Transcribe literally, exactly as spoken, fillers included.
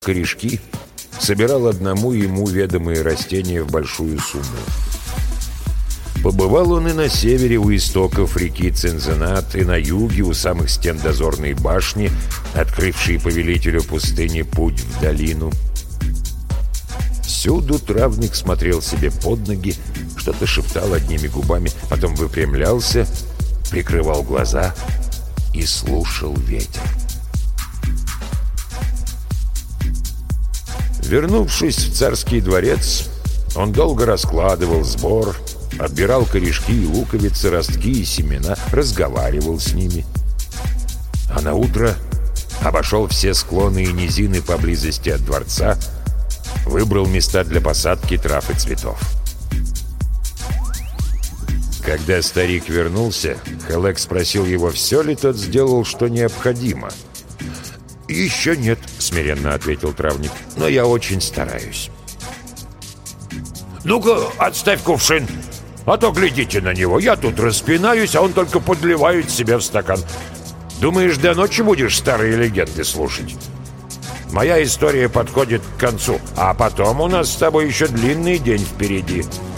корешки, собирал одному ему ведомые растения в большую сумму. Побывал он и на севере у истоков реки Цинциннат, и на юге у самых стен дозорной башни, открывшей повелителю пустыни путь в долину. Всюду травник смотрел себе под ноги, что-то шептал одними губами, потом выпрямлялся, прикрывал глаза и слушал ветер. Вернувшись в царский дворец, он долго раскладывал сбор, отбирал корешки и луковицы, ростки и семена, разговаривал с ними. А наутро обошел все склоны и низины поблизости от дворца, выбрал места для посадки трав и цветов. Когда старик вернулся, Хелек спросил его, все ли тот сделал, что необходимо. «Еще нет», — смиренно ответил травник, — «но я очень стараюсь». «Ну-ка, отставь кувшин, а то глядите на него. Я тут распинаюсь, а он только подливает себе в стакан. Думаешь, до ночи будешь старые легенды слушать? Моя история подходит к концу, а потом у нас с тобой еще длинный день впереди».